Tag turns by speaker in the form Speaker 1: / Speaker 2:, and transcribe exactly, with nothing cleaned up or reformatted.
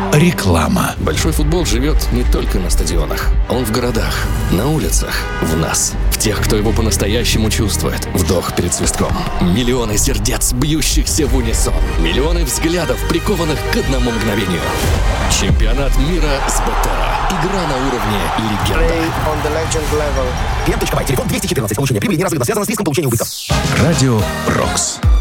Speaker 1: Реклама.
Speaker 2: Большой футбол живет не только на стадионах. Он в городах, на улицах, в нас. В тех, кто его по-настоящему чувствует. Вдох перед свистком. Миллионы сердец, бьющихся в унисон. Миллионы взглядов, прикованных к одному мгновению. Чемпионат мира с БТРа. Игра на уровне легенда.
Speaker 3: клиент точка бай, телефон двести четырнадцать. Получение прибыли неразрывно связано с риском получения убытков.
Speaker 1: Радио «Рокс».